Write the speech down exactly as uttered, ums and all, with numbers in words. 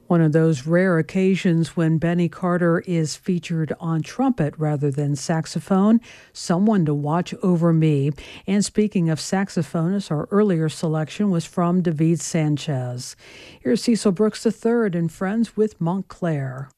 One of those rare occasions when Benny Carter is featured on trumpet rather than saxophone, Someone to Watch Over Me. And speaking of saxophonists, our earlier selection was from David Sanchez. Here's Cecil Brooks the third and Friends with Montclair.